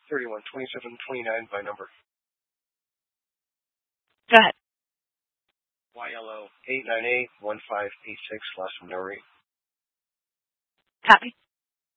312729 by number. Go ahead. YLO 8981586, last from Nori. Copy.